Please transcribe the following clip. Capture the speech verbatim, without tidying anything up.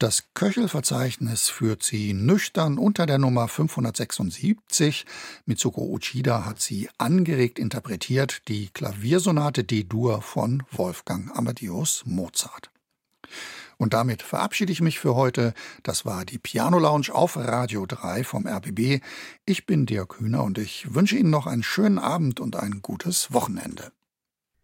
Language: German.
Das Köchelverzeichnis führt sie nüchtern unter der Nummer fünfhundertsechsundsiebzig. Mitsuko Uchida hat sie angeregt interpretiert, die Klaviersonate D-Dur von Wolfgang Amadeus Mozart. Und damit verabschiede ich mich für heute. Das war die Piano Lounge auf Radio drei vom R B B. Ich bin Dirk Hühner und ich wünsche Ihnen noch einen schönen Abend und ein gutes Wochenende.